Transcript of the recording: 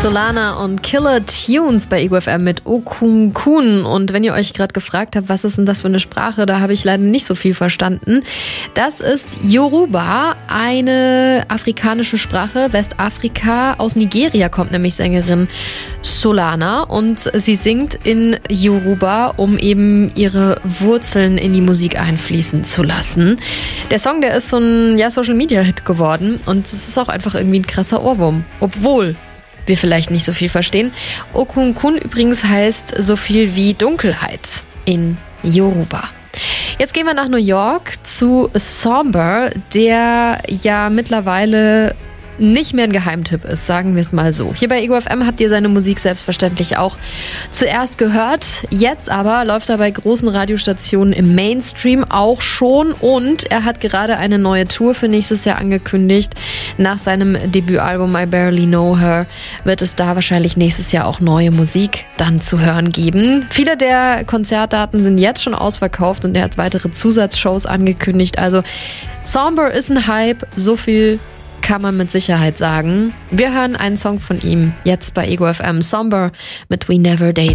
Solana und Killer Tunes bei Ego FM mit Okunkun. Und wenn ihr euch gerade gefragt habt, was ist denn das für eine Sprache, da habe ich leider nicht so viel verstanden. Das ist Yoruba, eine afrikanische Sprache, Westafrika. Aus Nigeria kommt nämlich Sängerin Solana und sie singt in Yoruba, um eben ihre Wurzeln in die Musik einfließen zu lassen. Der Song, der ist so ein Social-Media-Hit geworden und es ist auch einfach irgendwie ein krasser Ohrwurm, obwohl wir vielleicht nicht so viel verstehen. Okunkun übrigens heißt so viel wie Dunkelheit in Yoruba. Jetzt gehen wir nach New York zu Somber, der ja mittlerweile nicht mehr ein Geheimtipp ist, sagen wir es mal so. Hier bei Ego FM habt ihr seine Musik selbstverständlich auch zuerst gehört. Jetzt aber läuft er bei großen Radiostationen im Mainstream auch schon und er hat gerade eine neue Tour für nächstes Jahr angekündigt. Nach seinem Debütalbum I Barely Know Her wird es da wahrscheinlich nächstes Jahr auch neue Musik dann zu hören geben. Viele der Konzertdaten sind jetzt schon ausverkauft und er hat weitere Zusatzshows angekündigt. Also Somber ist ein Hype, so viel kann man mit Sicherheit sagen. Wir hören einen Song von ihm jetzt bei Ego FM, Somber mit We Never Date.